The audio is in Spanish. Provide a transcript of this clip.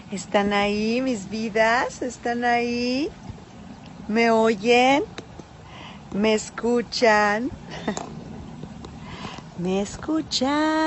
¿Están ahí mis vidas? ¿Están ahí? ¿Me oyen? ¿Me escuchan? ¿Me escuchan?